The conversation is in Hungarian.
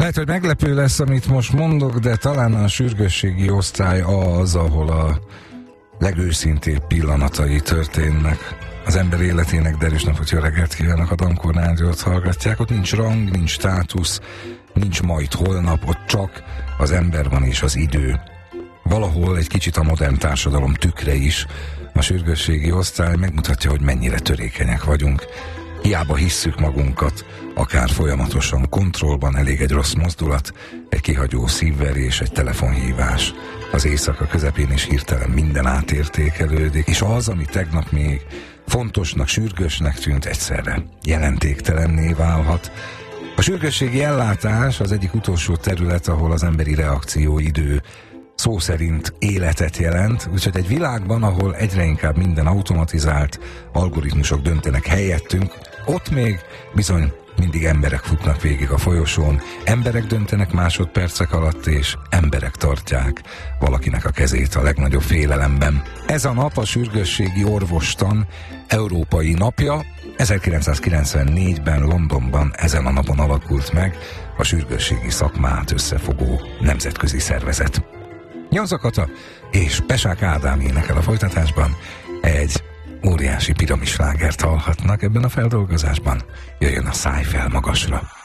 Lehet, hogy meglepő lesz, amit most mondok, de talán a sürgősségi osztály az, ahol a legőszintébb pillanatai történnek az ember életének. Derűs napot, jó reggelt kívánok, a Dankor Rádiót hallgatják. Ott nincs rang, nincs státusz, nincs majd holnap, ott csak az ember van és az idő. Valahol egy kicsit a modern társadalom tükre is. A sürgősségi osztály megmutatja, hogy mennyire törékenyek vagyunk. Hiába hisszük magunkat, akár folyamatosan kontrollban, elég egy rossz mozdulat, egy kihagyó szívverés, egy telefonhívás. Az éjszaka közepén is hirtelen minden átértékelődik, és az, ami tegnap még fontosnak, sürgősnek tűnt, egyszerre jelentéktelenné válhat. A sürgősségi ellátás az egyik utolsó terület, ahol az emberi reakcióidő szó szerint életet jelent, úgyhogy egy világban, ahol egyre inkább minden automatizált, algoritmusok döntenek helyettünk, ott még bizony mindig emberek futnak végig a folyosón, emberek döntenek másodpercek alatt, és emberek tartják valakinek a kezét a legnagyobb félelemben. Ez a nap a sürgősségi orvostan európai napja. 1994-ben Londonban ezen a napon alakult meg a sürgősségi szakmát összefogó nemzetközi szervezet. Nyauza Kata és Pesák Ádám énekel a folytatásban, egy óriási piramislágert hallhatnak ebben a feldolgozásban. Jöjjön a Száj fel magasra!